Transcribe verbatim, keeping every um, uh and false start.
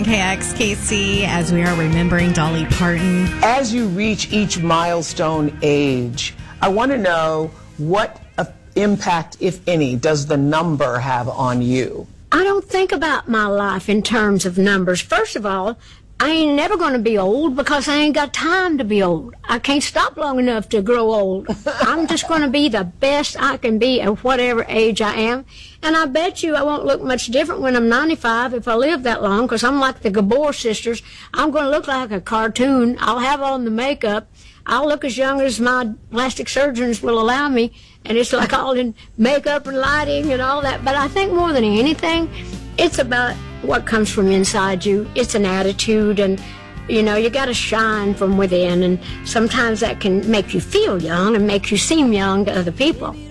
K X K C, as we are remembering Dolly Parton. As you reach each milestone age, I want to know what impact, if any, does the number have on you? I don't think about my life in terms of numbers. First of all, I ain't never going to be old because I ain't got time to be old. I can't stop long enough to grow old. I'm just going to be the best I can be at whatever age I am. And I bet you I won't look much different when I'm ninety-five if I live that long, because I'm like the Gabor sisters. I'm going to look like a cartoon. I'll have on the makeup. I'll look as young as my plastic surgeons will allow me. And it's like all in makeup and lighting and all that. But I think more than anything, it's about what comes from inside you. It's an attitude, and you know, you got to shine from within, and sometimes that can make you feel young and make you seem young to other people.